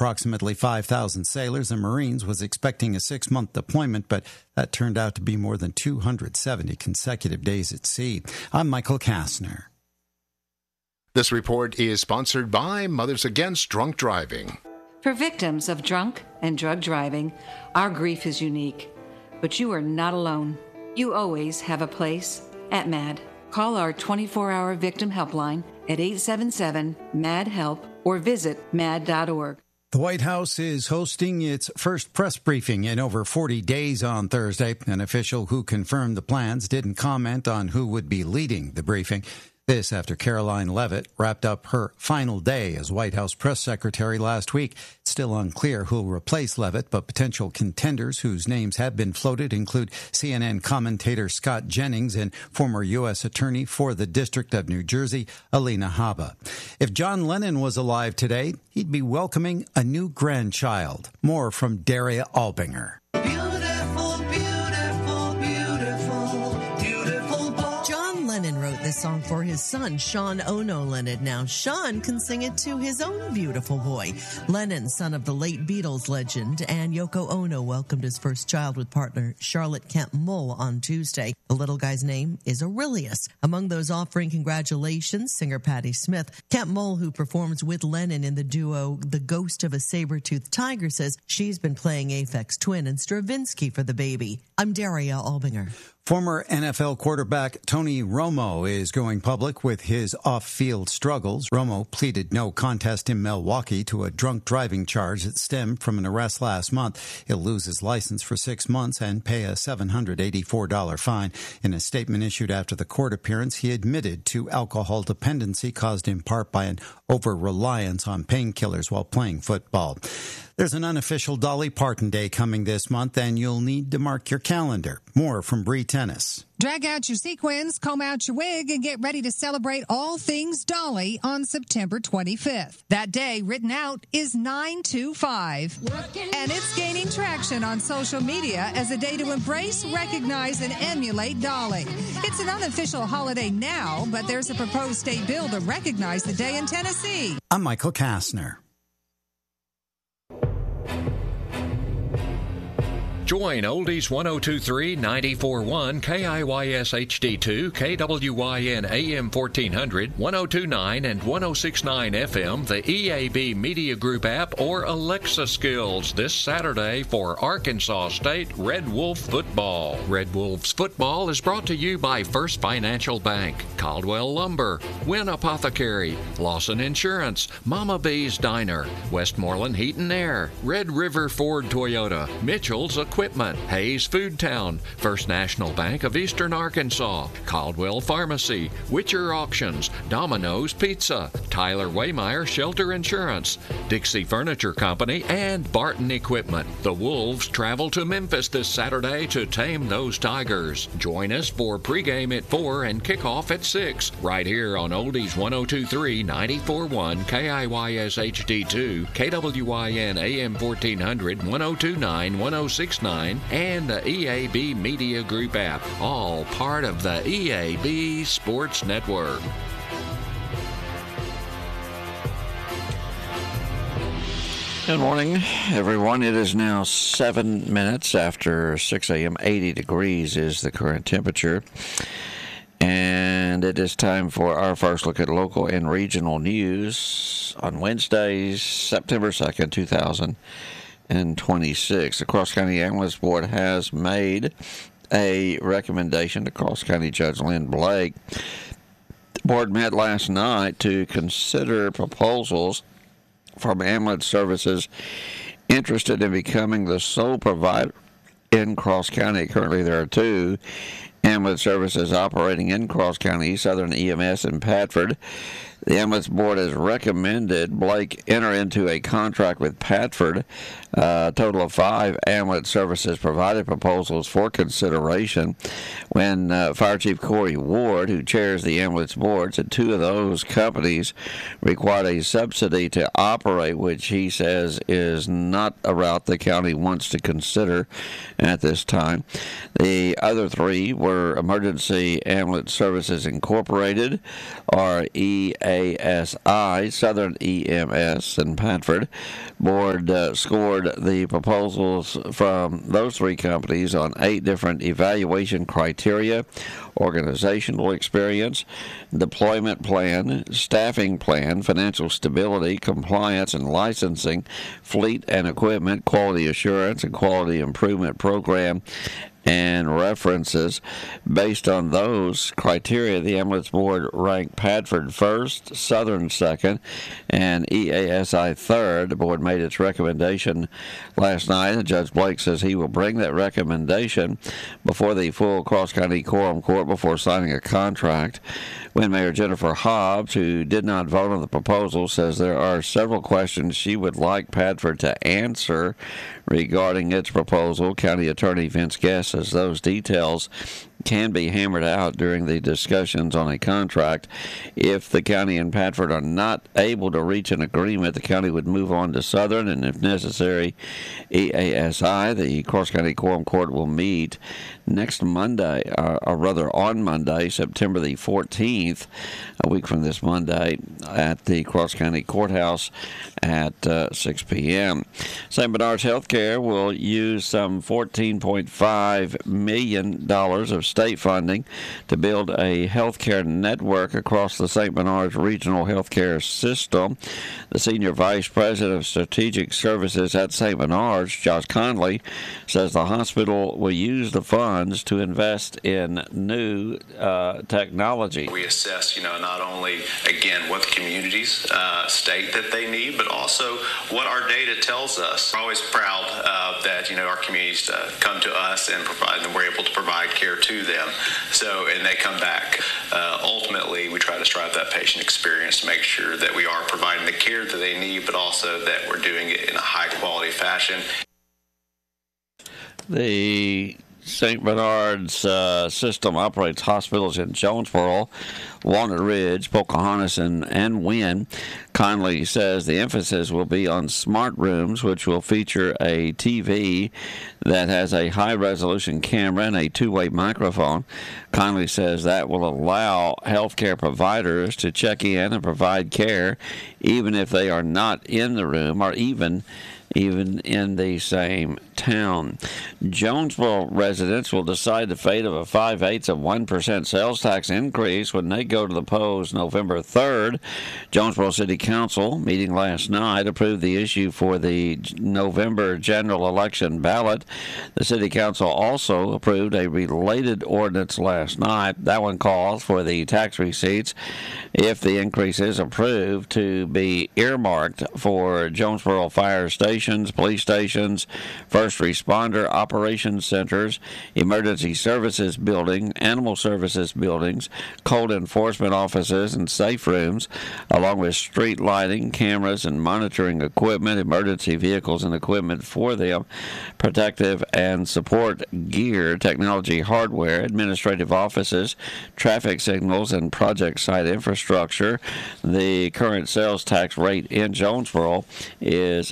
approximately 5,000 sailors and Marines, was expecting a 6-month deployment, but that turned out to be more than 270 consecutive days at sea. I'm Michael Kastner. This report is sponsored by Mothers Against Drunk Driving. For victims of drunk and drug driving, our grief is unique, but you are not alone. You always have a place at MAD. Call our 24-hour victim helpline at 877-MAD-HELP or visit mad.org. The White House is hosting its first press briefing in over 40 days on Thursday. An official who confirmed the plans didn't comment on who would be leading the briefing. This after Caroline Leavitt wrapped up her final day as White House press secretary last week. It's still unclear who will replace Leavitt, but potential contenders whose names have been floated include CNN commentator Scott Jennings and former U.S. Attorney for the District of New Jersey, Alina Habba. If John Lennon was alive today, he'd be welcoming a new grandchild. More from Daria Albinger. Lennon wrote this song for his son, Sean Ono Lennon. Now, Sean can sing it to his own beautiful boy. Lennon, son of the late Beatles legend, and Yoko Ono welcomed his first child with partner Charlotte Kemp Mull on Tuesday. The little guy's name is Aurelius. Among those offering congratulations, singer Patti Smith. Kemp Mull, who performs with Lennon in the duo The Ghost of a Saber-Toothed Tiger, says she's been playing Aphex Twin and Stravinsky for the baby. I'm Daria Albinger. Former NFL quarterback Tony Romo is going public with his off-field struggles. Romo pleaded no contest in Milwaukee to a drunk driving charge that stemmed from an arrest last month. He'll lose his license for 6 months and pay a $784 fine. In a statement issued after the court appearance, he admitted to alcohol dependency caused in part by an over-reliance on painkillers while playing football. There's an unofficial Dolly Parton Day coming this month, and you'll need to mark your calendar. More from Bree Tennis. Drag out your sequins, comb out your wig, and get ready to celebrate all things Dolly on September 25th. That day, written out, is 925. And it's gaining traction on social media as a day to embrace, recognize, and emulate Dolly. It's an unofficial holiday now, but there's a proposed state bill to recognize the day in Tennessee. I'm Michael Kastner. Join Oldies 102.3, 94.1, KIYS HD2, KWYN AM 1400, 102.9, and 106.9 FM, the EAB Media Group app, or Alexa Skills this Saturday for Arkansas State Red Wolf football. Red Wolves football is brought to you by First Financial Bank, Caldwell Lumber, Wynn Apothecary, Lawson Insurance, Mama B's Diner, Westmoreland Heat and Air, Red River Ford Toyota, Mitchell's Equipment, Hayes Food Town, First National Bank of Eastern Arkansas, Caldwell Pharmacy, Witcher Auctions, Domino's Pizza, Tyler Waymeyer Shelter Insurance, Dixie Furniture Company, and Barton Equipment. The Wolves travel to Memphis this Saturday to tame those Tigers. Join us for pregame at 4 and kickoff at 6, right here on Oldies 102.3, 94.1, KIYS HD2, KWYN AM 1400, 102.9, 106.9, and the EAB Media Group app, all part of the EAB Sports Network. Good morning, everyone. It is now 7 minutes after 6 a.m. 80 degrees is the current temperature. And it is time for our first look at local and regional news on Wednesday, September 2nd, 2026. The Cross County Ambulance Board has made a recommendation to Cross County Judge Lynn Blake. The board met last night to consider proposals from ambulance services interested in becoming the sole provider in Cross County. Currently, there are two ambulance services operating in Cross County, Southern EMS and Padford. The ambulance board has recommended Blake enter into a contract with Padford. A total of 5 ambulance services provided proposals for consideration when Fire Chief Corey Ward, who chairs the ambulance board, said 2 of those companies required a subsidy to operate, which he says is not a route the county wants to consider at this time. The other 3 were Emergency Ambulance Services Incorporated, or EASI, EASI, Southern EMS, and Padford. Board scored the proposals from those three companies on 8 different evaluation criteria: organizational experience, deployment plan, staffing plan, financial stability, compliance and licensing, fleet and equipment, quality assurance, and quality improvement program, and references. Based on those criteria, the ambulance board ranked Padford first, Southern second, and EASI third. The board made its recommendation last night, and Judge Blake says he will bring that recommendation before the full cross-county quorum court before signing a contract. When Mayor Jennifer Hobbs, who did not vote on the proposal, says there are several questions she would like Padford to answer regarding its proposal. County Attorney Vince Guest says those details can be hammered out during the discussions on a contract. If the county and Padford are not able to reach an agreement, the county would move on to Southern, and if necessary, EASI. The cross-county quorum court will meet next Monday, or rather on Monday, September the 14th, a week from this Monday, at the cross-county courthouse at 6 p.m. St. Bernard's Healthcare will use some $14.5 million of state funding to build a healthcare network across the St. Bernard's regional healthcare system. The Senior Vice President of Strategic Services at St. Bernard's, Josh Conley, says the hospital will use the funds to invest in new technology. We assess, not only, again, what the communities state that they need, but also what our data tells us. We're always proud that, our communities come to us and provide, and we're able to provide care to them. So, and they come back. Ultimately, we try to strive that patient experience to make sure that we are providing the care that they need, but also that we're doing it in a high-quality fashion. The St. Bernard's system operates hospitals in Jonesboro, Walnut Ridge, Pocahontas, and Wynn. Conley says the emphasis will be on smart rooms, which will feature a TV that has a high-resolution camera and a two-way microphone. Conley says that will allow healthcare providers to check in and provide care even if they are not in the room or even in the same town. Jonesboro residents will decide the fate of a 0.5% sales tax increase when they go to the polls November 3rd. Jonesboro City Council, meeting last night, approved the issue for the November general election ballot. The City Council also approved a related ordinance last night. That one calls for the tax receipts, if the increase is approved, to be earmarked for Jonesboro fire stations, police stations, first responder operations centers, emergency services building, animal services buildings, code enforcement offices, and safe rooms, along with street lighting, cameras and monitoring equipment, emergency vehicles and equipment for them, protective and support gear, technology hardware, administrative offices, traffic signals, and project site infrastructure. The current sales tax rate in Jonesboro is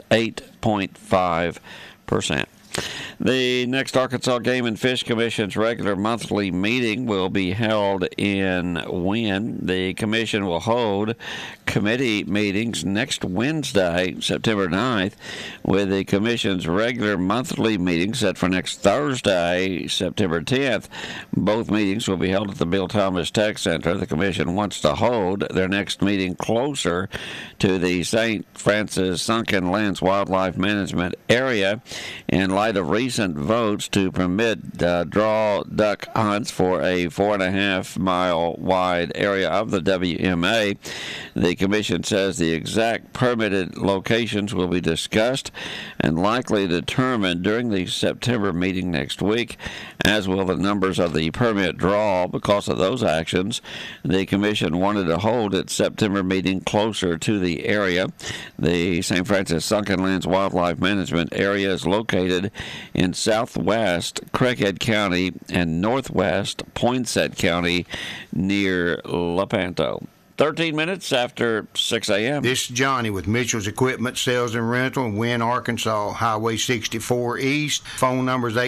8.5%. The next Arkansas Game and Fish Commission's regular monthly meeting will be held in Wynne. The commission will hold committee meetings next Wednesday, September 9th, with the commission's regular monthly meeting set for next Thursday, September 10th. Both meetings will be held at the Bill Thomas Tech Center. The commission wants to hold their next meeting closer to the St. Francis Sunken Lands Wildlife Management Area in light of recent votes to permit draw duck hunts for a 4.5 mile wide area of the WMA. The commission says the exact permitted locations will be discussed and likely determined during the September meeting next week, as will the numbers of the permit draw. Because of those actions, the commission wanted to hold its September meeting closer to the area. The St. Francis Sunken Lands Wildlife Management Area is located in southwest Craighead County and northwest Poinsett County near Lepanto. 13 minutes after 6 a.m. This is Johnny with Mitchell's Equipment Sales and Rental in Wynne, Arkansas, Highway 64 East. Phone number is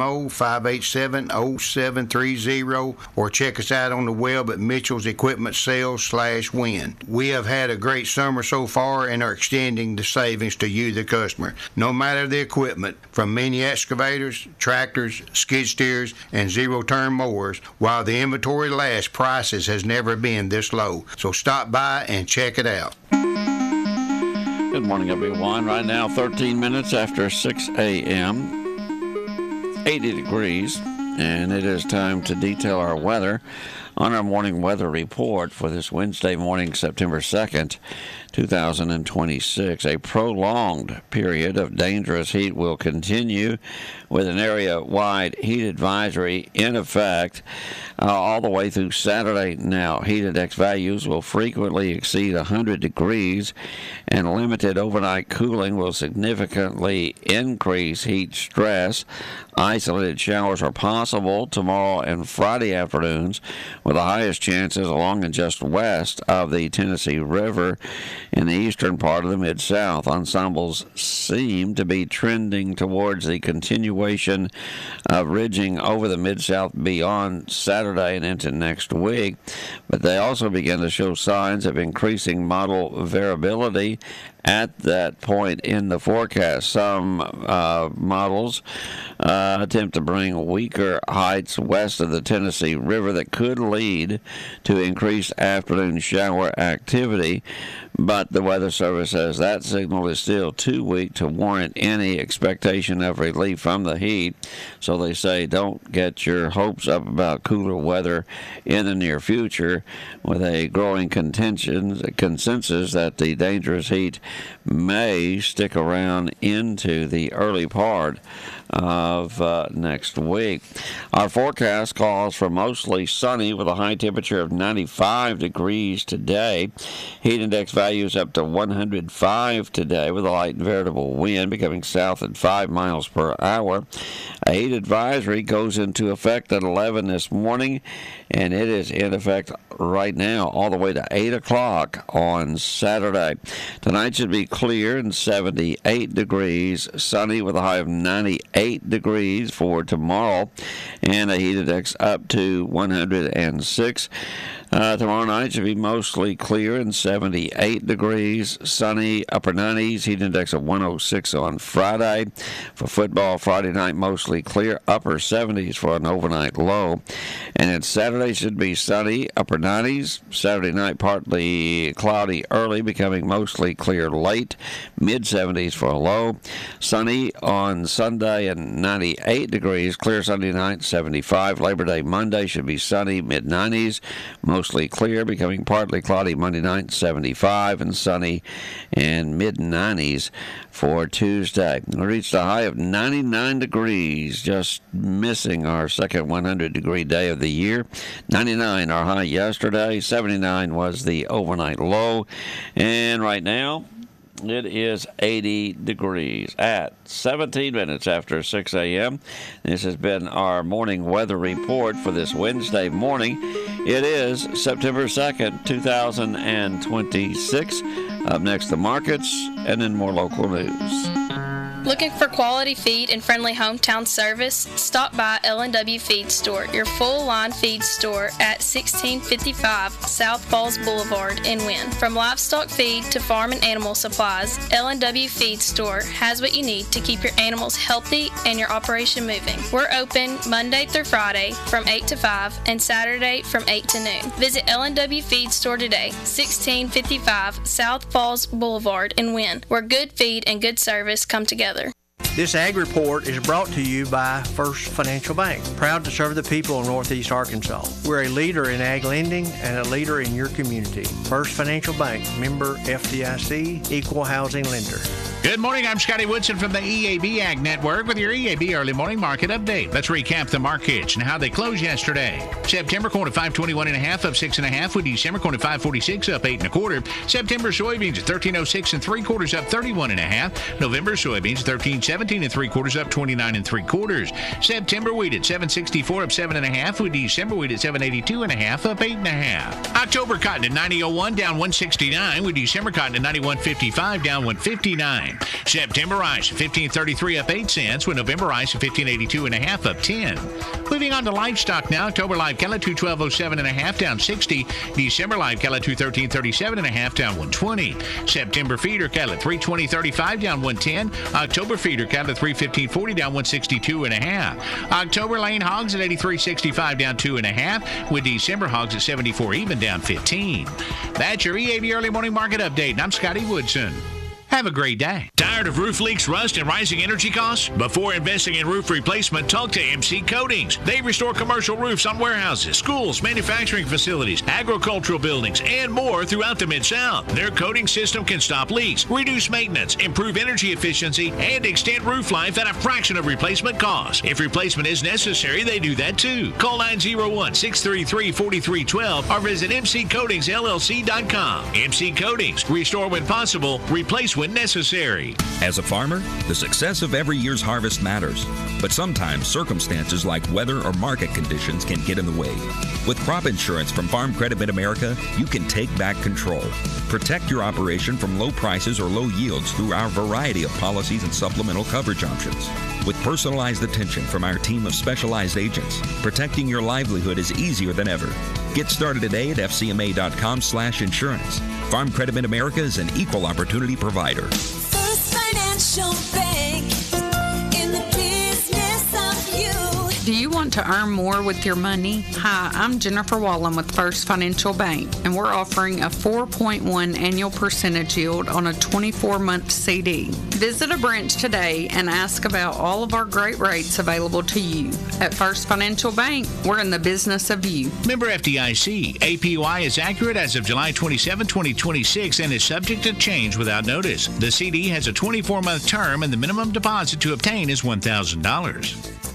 870-587-0730, or check us out on the web at Mitchell's Equipment Sales/Wynne. We have had a great summer so far and are extending the savings to you, the customer. No matter the equipment, from mini excavators, tractors, skid steers, and zero-turn mowers, while the inventory lasts, prices has never been this low. So stop by and check it out. Good morning, everyone. Right now, 13 minutes after 6 a.m., 80 degrees, and it is time to detail our weather on our morning weather report for this Wednesday morning, September 2nd, 2026. A prolonged period of dangerous heat will continue with an area-wide heat advisory in effect all the way through Saturday. Now, heat index values will frequently exceed 100 degrees, and limited overnight cooling will significantly increase heat stress. Isolated showers are possible tomorrow and Friday afternoons, with the highest chances along and just west of the Tennessee River in the eastern part of the Mid-South. Ensembles seem to be trending towards the continuation of ridging over the Mid-South beyond Saturday and into next week, but they also begin to show signs of increasing model variability at that point in the forecast. Some models attempt to bring weaker heights west of the Tennessee River that could lead to increased afternoon shower activity, but the Weather Service says that signal is still too weak to warrant any expectation of relief from the heat. So they say don't get your hopes up about cooler weather in the near future, with a growing consensus that the dangerous heat may stick around into the early part of next week. Our forecast calls for mostly sunny with a high temperature of 95 degrees today. Heat index values up to 105 today, with a light variable wind becoming south at 5 miles per hour. A heat advisory goes into effect at 11 this morning, and it is in effect right now all the way to 8 o'clock on Saturday. Tonight should be clear and 78 degrees, sunny with a high of 98 degrees for tomorrow, and a heat index up to 106. Tomorrow night should be mostly clear and 78 degrees, sunny, upper 90s, heat index of 106 on Friday. For football, Friday night mostly clear, upper 70s for an overnight low. And then Saturday should be sunny, upper 90s. Saturday night partly cloudy early, becoming mostly clear late, mid 70s for a low. Sunny on Sunday and 98 degrees, clear Sunday night, 75. Labor Day Monday should be sunny, mid 90s. Mostly clear, becoming partly cloudy Monday night, 75, and sunny and mid-90s for Tuesday. We reached a high of 99 degrees, just missing our second 100-degree day of the year. 99 our high yesterday, 79 was the overnight low, and right now it is 80 degrees at 17 minutes after 6 a.m. This has been our morning weather report for this Wednesday morning. It is September 2nd, 2026. Up next, the markets, and then more local news. Looking for quality feed and friendly hometown service? Stop by L&W Feed Store, your full-line feed store at 1655 South Falls Boulevard in Wynne. From livestock feed to farm and animal supplies, L&W Feed Store has what you need to keep your animals healthy and your operation moving. We're open Monday through Friday from 8 to 5 and Saturday from 8 to noon. Visit L&W Feed Store today, 1655 South Falls Boulevard in Wynne, where good feed and good service come together. This Ag Report is brought to you by First Financial Bank, proud to serve the people of Northeast Arkansas. We're a leader in ag lending and a leader in your community. First Financial Bank, member FDIC, equal housing lender. Good morning, I'm Scotty Woodson from the EAB Ag Network with your EAB Early Morning Market Update. Let's recap the markets and how they closed yesterday. September corn at 521.5 up 6.5, with December corn at 546 up 8.25. September soybeans at 1306 3/4 up 31.5. November soybeans at 1317 17 3/4 up 29 3/4. September wheat at 764 up 7 1/2. With December wheat at 782 1/2 up 8 1/2. October cotton at 90.01 down 169. With December cotton at 91.55 down 159. September rice at 15.33 up 8 cents. With November rice at 15.82 1/2 up 10. Moving on to livestock now. October live cattle 212.07 1/2 down 60. December live cattle 213.37 1/2 down 120. September feeder cattle at 320.35 down 110. October feeder cattle at 315.40 down 162 1/2. October lane hogs at 83.65 down 2 1/2. With December hogs at 74 even down 15. That's your EAB early morning market update. And I'm Scotty Woodson. Have a great day. Tired of roof leaks, rust, and rising energy costs? Before investing in roof replacement, talk to MC Coatings. They restore commercial roofs on warehouses, schools, manufacturing facilities, agricultural buildings, and more throughout the Mid-South. Their coating system can stop leaks, reduce maintenance, improve energy efficiency, and extend roof life at a fraction of replacement cost. If replacement is necessary, they do that too. Call 901-633-4312 or visit mccoatingsllc.com. MC Coatings. Restore when possible, replace when necessary. As a farmer, the success of every year's harvest matters, but sometimes circumstances like weather or market conditions can get in the way. With crop insurance from Farm Credit Mid-America, you can take back control. Protect your operation from low prices or low yields through our variety of policies and supplemental coverage options. With personalized attention from our team of specialized agents, protecting your livelihood is easier than ever. Get started today at fcma.com/insurance. Farm Credit Mid-America is an equal opportunity provider. First Financial Bank, in the business of you. Do you want to earn more with your money? Hi, I'm Jennifer Wallen with First Financial Bank, and we're offering a 4.1 annual percentage yield on a 24-month CD. Visit a branch today and ask about all of our great rates available to you. At First Financial Bank, we're in the business of you. Member FDIC. APY is accurate as of July 27, 2026 and is subject to change without notice. The CD has a 24-month term and the minimum deposit to obtain is $1,000.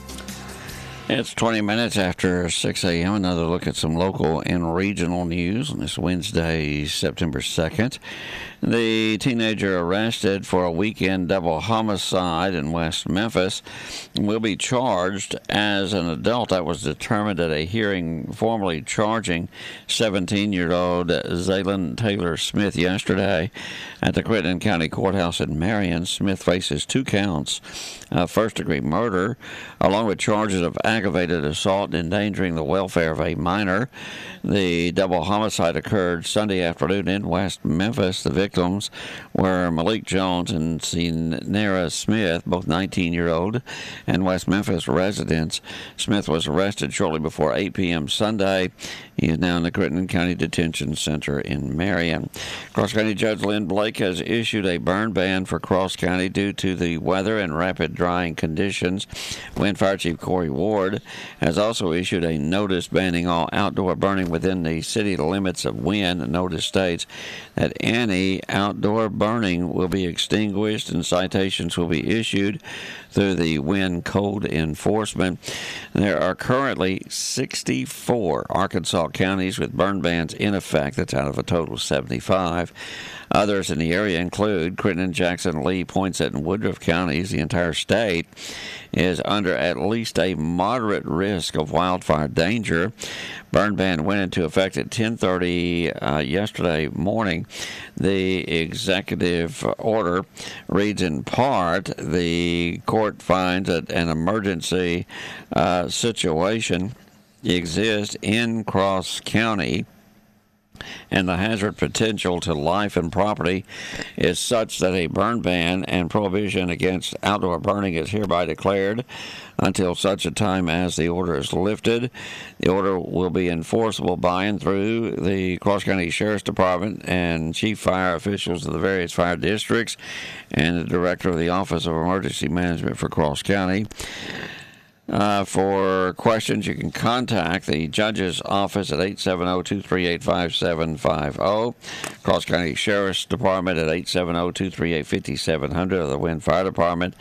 It's 20 minutes after 6 a.m. Another look at some local and regional news on this Wednesday, September 2nd. The teenager arrested for a weekend double homicide in West Memphis will be charged as an adult. That was determined at a hearing formally charging 17-year-old Zaylen Taylor Smith yesterday at the Crittenden County Courthouse in Marion. Smith faces 2 counts of first-degree murder, along with charges of aggravated assault and endangering the welfare of a minor. The double homicide occurred Sunday afternoon in West Memphis. The victims were Malik Jones and Ciara Smith, both 19-year-old and West Memphis residents. Smith was arrested shortly before 8 p.m. Sunday. He is now in the Crittenden County Detention Center in Marion. Cross County Judge Lynn Blake has issued a burn ban for Cross County due to the weather and rapid drying conditions. Wynn Fire Chief Corey Ward has also issued a notice banning all outdoor burning within the city limits of Wynn. The notice states that any outdoor burning will be extinguished and citations will be issued through the Wynn Code Enforcement. There are currently 64 Arkansas counties with burn bans in effect. That's out of a total of 75. Others in the area include Crittenden, Jackson, Lee, Poinsett, and Woodruff counties. The entire state is under at least a moderate risk of wildfire danger. Burn ban went into effect at 10:30 yesterday morning. The executive order reads in part, the court finds that an emergency situation exists in Cross County, and the hazard potential to life and property is such that a burn ban and prohibition against outdoor burning is hereby declared until such a time as the order is lifted. The order will be enforceable by and through the Cross County Sheriff's Department and chief fire officials of the various fire districts and the director of the Office of Emergency Management for Cross County. For questions, you can contact the judge's office at 870-238-5750, Cross County Sheriff's Department at 870-238-5700, or the Wynn Fire Department,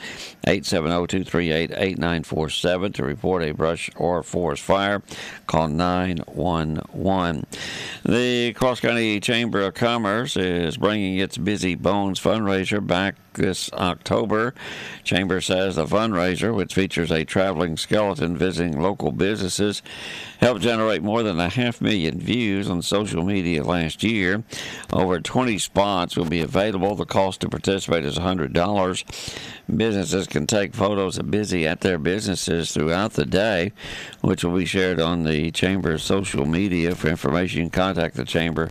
870-238-8947. To report a brush or forest fire, call 911. The Cross County Chamber of Commerce is bringing its Busy Bones fundraiser back this October. Chamber says the fundraiser, which features a traveling skeleton visiting local businesses, helped generate more than 500,000 views on social media last year. Over 20 spots will be available. The cost to participate is $100. Businesses can take photos of Busy at their businesses throughout the day, which will be shared on the Chamber's social media. For information, you can contact the Chamber,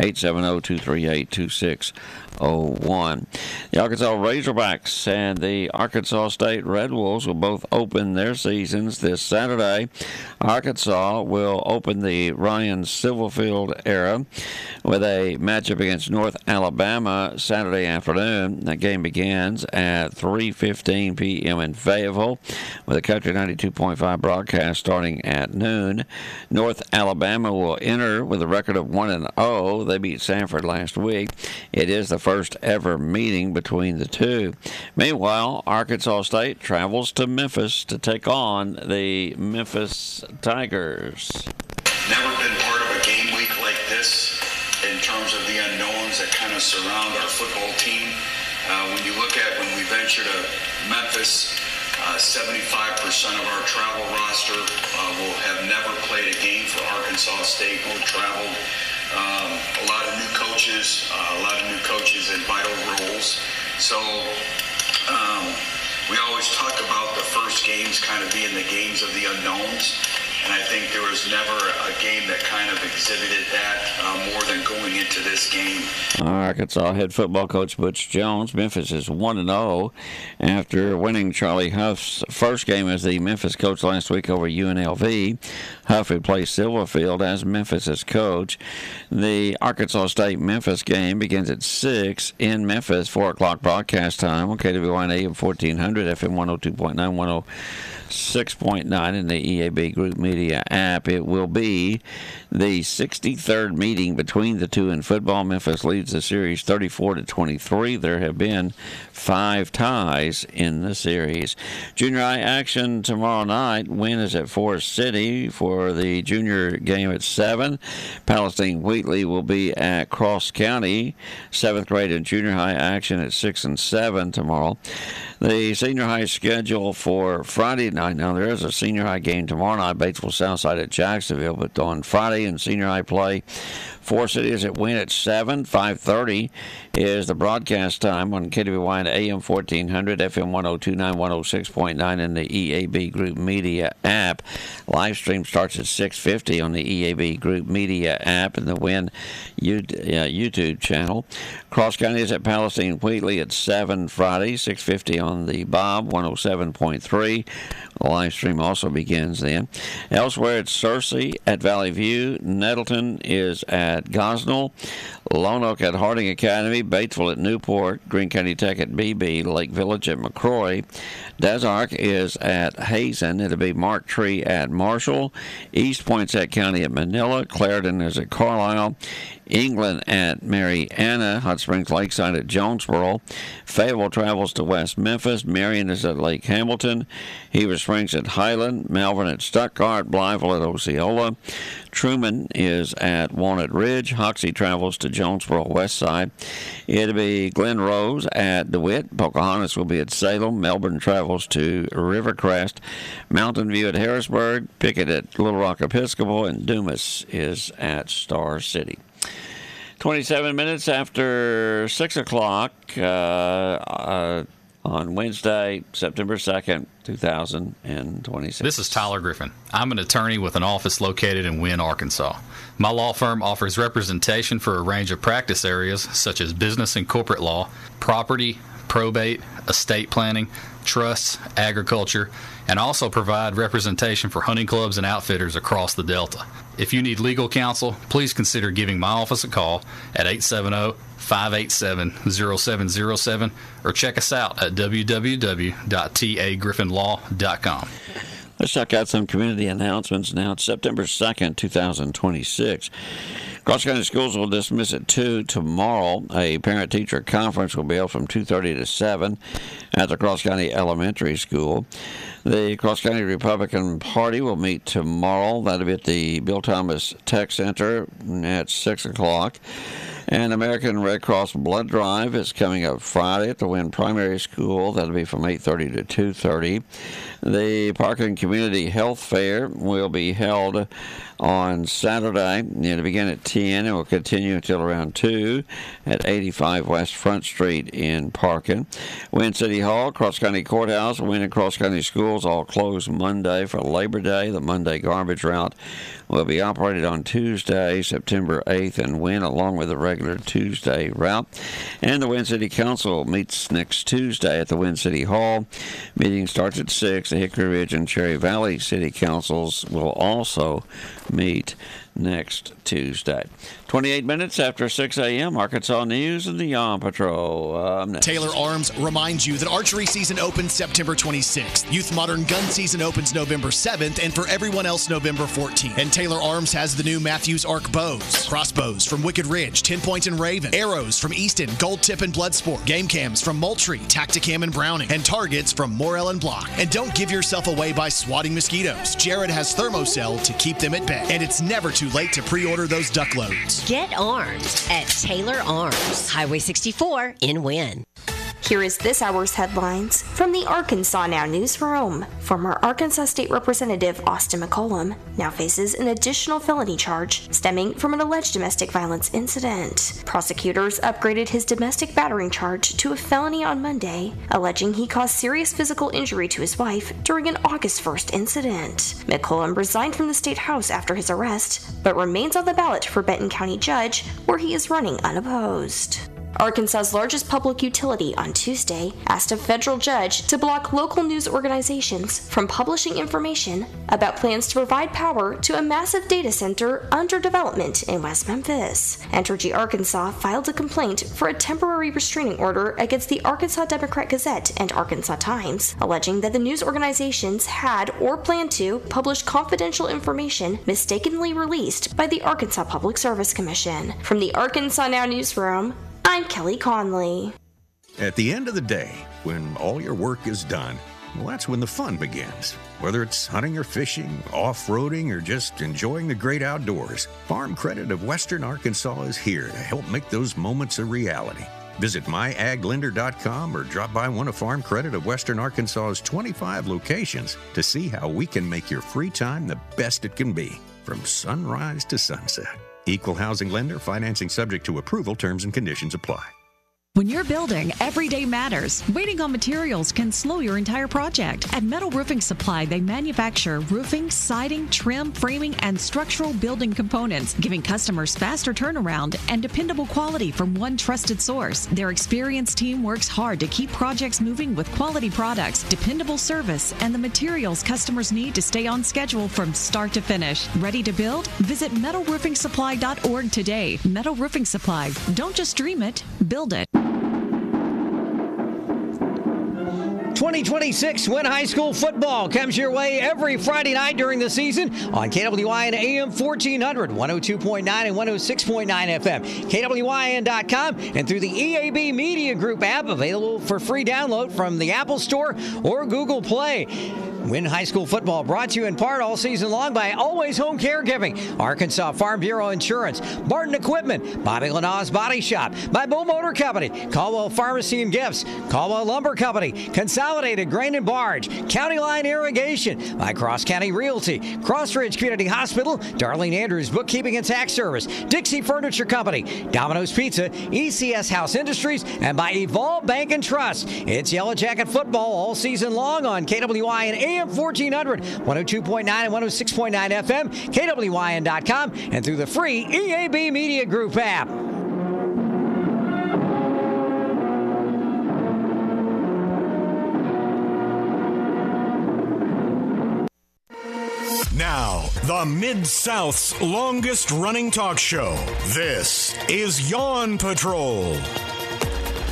870-238-2601. The Arkansas Razorbacks and the Arkansas State Red Wolves will both open their seasons this Saturday. Arkansas will open the Ryan Silverfield era with a matchup against North Alabama Saturday afternoon. That game begins at 3:15 p.m. in Fayetteville, with a Country 92.5 broadcast starting at noon. North Alabama will enter with a record of 1-0. They beat Sanford last week. It is the first ever meeting between the two. Meanwhile, Arkansas State travels to Memphis to take on the Memphis Tigers. Never been part of a game week like this in terms of the unknowns that kind of surround our football team. When you look at when we venture to Memphis, 75% of our travel roster will have never played a game for Arkansas State or traveled. A lot of new coaches in vital roles. So we always talk about the first games kind of being the games of the unknowns. And I think there was never a game that kind of exhibited that more than going into this game. Arkansas head football coach Butch Jones. Memphis is 1-0 after winning Charlie Huff's first game as the Memphis coach last week over UNLV. Huff would play Silverfield as Memphis's coach. The Arkansas State-Memphis game begins at 6 in Memphis, 4 o'clock broadcast time on KWYN AM 1400, FM 102.9, 106.9 in the EAB Group Media app. It will be the 63rd meeting between the two in football. Memphis leads the series 34-23. There have been 5 ties in the series. Junior high action tomorrow night. Wynn is at Forest City for the junior game at 7. Palestine Wheatley will be at Cross County. 7th grade and junior high action at 6 and 7 tomorrow. The senior high schedule for Friday night. Now, there is a senior high game tomorrow night, Batesville Southside at Jacksonville, but on Friday in senior high play, Forest City is at Wynn at 7. 5:30 is the broadcast time on KWYN AM 1400, FM 102.9, 106.9 in the EAB Group Media app. Live stream starts at 6:50 on the EAB Group Media app and the Wynn YouTube channel. Cross County is at Palestine Wheatley at 7 Friday, 6:50 on the Bob 107.3. The live stream also begins then. Elsewhere, it's Searcy at Valley View. Nettleton is at Gosnell. Lone Oak at Harding Academy. Batesville at Newport. Greene County Tech at BB. Lake Village at McCrory. Des Arc is at Hazen. It'll be Mark Tree at Marshall. East Poinsett County at Manila. Clarendon is at Carlisle. England at Marianna. Hot Springs Lakeside at Jonesboro. Fayetteville travels to West Memphis. Marion is at Lake Hamilton. Heber Springs at Highland. Malvern at Stuttgart. Blytheville at Osceola. Truman is at Walnut Ridge. Hoxie travels to Jonesboro West Side. It'll be Glen Rose at DeWitt. Pocahontas will be at Salem. Melbourne travels to Rivercrest. Mountain View at Harrisburg. Pickett at Little Rock Episcopal. And Dumas is at Star City. 27 minutes after 6 o'clock on Wednesday, September 2nd, 2026. This is Tyler Griffin. I'm an attorney with an office located in Wynn, Arkansas. My law firm offers representation for a range of practice areas such as business and corporate law, property, probate, estate planning, trusts, agriculture, and also provide representation for hunting clubs and outfitters across the Delta. If you need legal counsel, please consider giving my office a call at 870-587-0707 or check us out at www.tagriffinlaw.com. Let's check out some community announcements now. It's September 2nd, 2026. Cross County Schools will dismiss at 2 tomorrow. A parent-teacher conference will be held from 2:30 to 7 at the Cross County Elementary School. The Cross County Republican Party will meet tomorrow. That'll be at the Bill Thomas Tech Center at 6 o'clock. And American Red Cross Blood Drive is coming up Friday at the Wynn Primary School. That'll be from 8:30 to 2:30. The Parkland Community Health Fair will be held on Saturday. It'll begin at 10 and will continue until around 2 at 85 West Front Street in Parkland. Wynn City Hall, Cross County Courthouse, Wynn and Cross County Schools all closed Monday for Labor Day. The Monday garbage route will be operated on Tuesday, September 8th, and Wynn along with the regular Tuesday route. And the Wynn City Council meets next Tuesday at the Wynn City Hall. Meeting starts at 6. The Hickory Ridge and Cherry Valley City Councils will also meet next Tuesday. 28 minutes after 6 a.m., Arkansas News and the Yawn Patrol. Taylor Arms reminds you that archery season opens September 26th. Youth Modern Gun season opens November 7th, and for everyone else, November 14th. And Taylor Arms has the new Matthews Arc bows, crossbows from Wicked Ridge, 10 Point and Raven, arrows from Easton, Gold Tip and Bloodsport, game cams from Moultrie, Tacticam and Browning, and targets from Morel and Block. And don't give yourself away by swatting mosquitoes. Jared has Thermocell to keep them at bay. And it's never too late to pre-order those duck loads. Get armed at Taylor Arms, Highway 64 in Wynn. Here is this hour's headlines from the Arkansas Now newsroom. Former Arkansas State Representative Austin McCollum now faces an additional felony charge stemming from an alleged domestic violence incident. Prosecutors upgraded his domestic battering charge to a felony on Monday, alleging he caused serious physical injury to his wife during an August 1st incident. McCollum resigned from the state house after his arrest, but remains on the ballot for Benton County Judge, where he is running unopposed. Arkansas's largest public utility on Tuesday asked a federal judge to block local news organizations from publishing information about plans to provide power to a massive data center under development in West Memphis. Entergy Arkansas filed a complaint for a temporary restraining order against the Arkansas Democrat Gazette and Arkansas Times, alleging that the news organizations had or planned to publish confidential information mistakenly released by the Arkansas Public Service Commission. From the Arkansas Now newsroom, I'm Kelly Conley. At the end of the day, when all your work is done, well, that's when the fun begins. Whether it's hunting or fishing, off-roading, or just enjoying the great outdoors, Farm Credit of Western Arkansas is here to help make those moments a reality. Visit myaglender.com or drop by one of Farm Credit of Western Arkansas's 25 locations to see how we can make your free time the best it can be, from sunrise to sunset. Equal housing lender, financing subject to approval, terms and conditions apply. When you're building, every day matters. Waiting on materials can slow your entire project. At Metal Roofing Supply, they manufacture roofing, siding, trim, framing, and structural building components, giving customers faster turnaround and dependable quality from one trusted source. Their experienced team works hard to keep projects moving with quality products, dependable service, and the materials customers need to stay on schedule from start to finish. Ready to build? Visit metalroofingsupply.org today. Metal Roofing Supply. Don't just dream it, build it. 2026 Wynn High School football comes your way every Friday night during the season on KWYN AM 1400, 102.9 and 106.9 FM, KWYN.com, and through the EAB Media Group app, available for free download from the Apple Store or Google Play. Wynn High School football brought to you in part all season long by Always Home Caregiving, Arkansas Farm Bureau Insurance, Barton Equipment, Bobby Lanaw's Body Shop, by Bull Motor Company, Caldwell Pharmacy and Gifts, Caldwell Lumber Company, Consolidated Grain and Barge, County Line Irrigation, by Cross County Realty, Crossridge Community Hospital, Darlene Andrews Bookkeeping and Tax Service, Dixie Furniture Company, Domino's Pizza, ECS House Industries, and by Evolve Bank and Trust. It's Yellow Jacket football all season long on KWYN AM 1400, 102.9 and 106.9 FM, KWYN.com, and through the free EAB Media Group app. Now, the Mid-South's longest-running talk show. This is Yawn Patrol.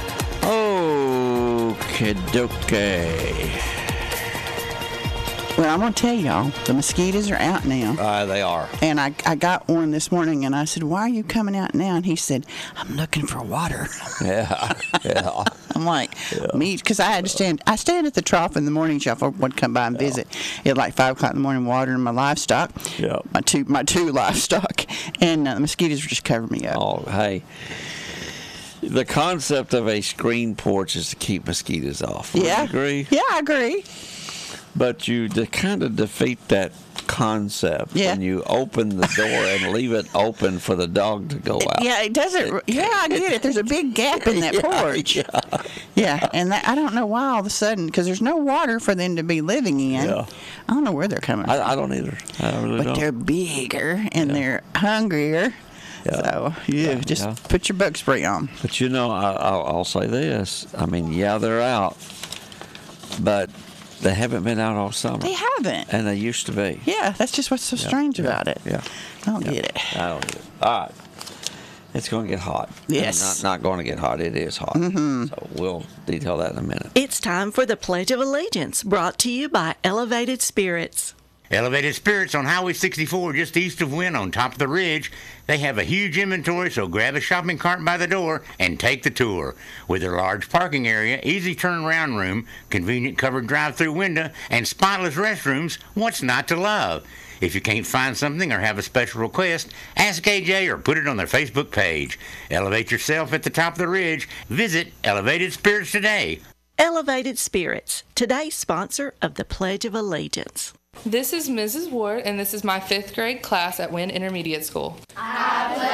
Okay. Well, I'm going to tell y'all, the mosquitoes are out now. They are. And I got one this morning, and I said, why are you coming out now? And he said, I'm looking for water. Yeah. I'm like, me, because I had to stand. I stand at the trough in the morning. Shuffle would come by and visit at like 5 o'clock in the morning, watering my livestock. Yeah. My two livestock, and the mosquitoes were just covering me up. Oh, hey. The concept of a screen porch is to keep mosquitoes off. Would you agree? Yeah, I agree. But you kind of defeat that concept when you open the door and leave it open for the dog to go out. Yeah, it doesn't. Yeah, I get it. There's a big gap in that porch. Yeah, and I don't know why all of a sudden, because there's no water for them to be living in. Yeah. I don't know where they're coming from. I don't either. I really don't. But they're bigger and they're hungrier. So, just put your bug spray on. But, I'll say this. I mean, they're out, but they haven't been out all summer. They haven't. And they used to be. Yeah, that's just what's so strange about it. Yeah. I don't get it. I don't get it. All right. It's going to get hot. Yes. Not going to get hot. It is hot. Mm-hmm. So we'll detail that in a minute. It's time for the Pledge of Allegiance, brought to you by Elevated Spirits. Elevated Spirits on Highway 64, just east of Wynn on top of the ridge. They have a huge inventory, so grab a shopping cart by the door and take the tour. With their large parking area, easy turnaround room, convenient covered drive-through window, and spotless restrooms, what's not to love? If you can't find something or have a special request, ask AJ or put it on their Facebook page. Elevate yourself at the top of the ridge. Visit Elevated Spirits today. Elevated Spirits, today's sponsor of the Pledge of Allegiance. This is Mrs. Ward, and this is my 5th grade class at Wynn Intermediate School.